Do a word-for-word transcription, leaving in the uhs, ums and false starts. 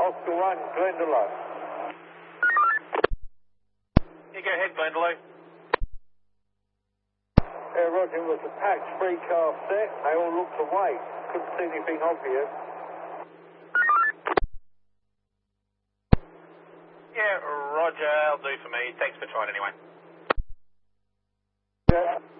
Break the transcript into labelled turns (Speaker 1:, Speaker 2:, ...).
Speaker 1: Oscar one, Glendalough.
Speaker 2: You go ahead, Glendalough.
Speaker 1: Yeah, Roger, it was a patch three car set. They all looked away. Couldn't see anything obvious.
Speaker 2: Yeah, Roger, I'll do for me. Thanks for trying anyway.
Speaker 1: Yeah.